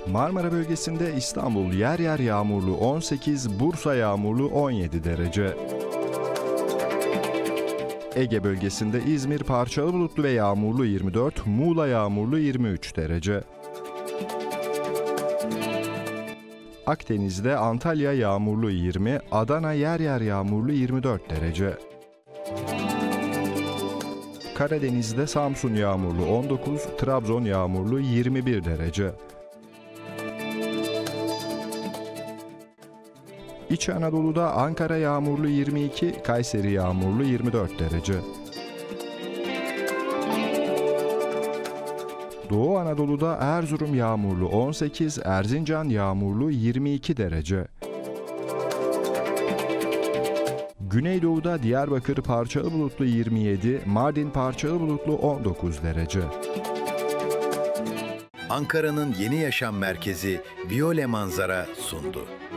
Marmara bölgesinde İstanbul yer yer yağmurlu 18, Bursa yağmurlu 17 derece. Ege bölgesinde İzmir parçalı bulutlu ve yağmurlu 24, Muğla yağmurlu 23 derece. Akdeniz'de Antalya yağmurlu 20, Adana yer yer yağmurlu 24 derece. Karadeniz'de Samsun yağmurlu 19, Trabzon yağmurlu 21 derece. İç Anadolu'da Ankara yağmurlu 22, Kayseri yağmurlu 24 derece. Doğu Anadolu'da Erzurum yağmurlu 18, Erzincan yağmurlu 22 derece. Güneydoğu'da Diyarbakır parçalı bulutlu 27, Mardin parçalı bulutlu 19 derece. Ankara'nın yeni yaşam merkezi Viyole Manzara sundu.